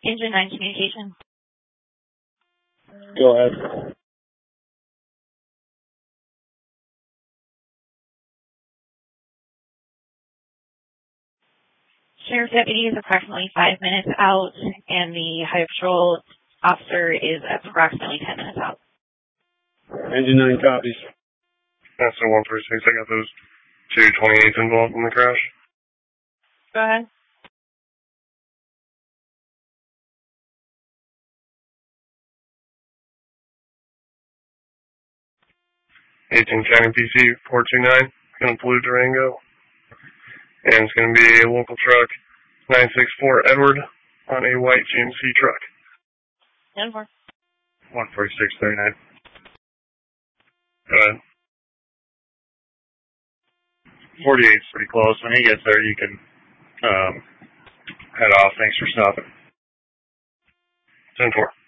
Engine 9 communication. Go ahead. Sheriff's deputy is approximately 5 minutes out, and the highway patrol officer is approximately 10 minutes out. Engine 9 copies. That's the 136. I got those 228s involved in the crash. Go ahead. County PC 429, going to Blue Durango. And it's going to be a local truck, 964 Edward, on a white GMC truck. 10-4. 14639. Go ahead. 48's pretty close. When he gets there, you can head off. Thanks for stopping. 10-4.